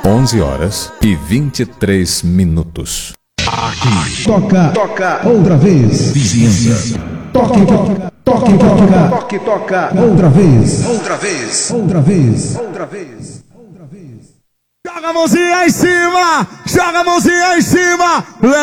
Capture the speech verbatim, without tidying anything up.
onze horas e vinte e três minutos. Aqui. Toca, toca, outra vez. Vizinhança. Toque, toca, toque, toca, toque, toca, outra vez. Outra vez. Outra vez. Outra vez. Outra vez. Joga a mãozinha em cima! Joga a mãozinha em cima!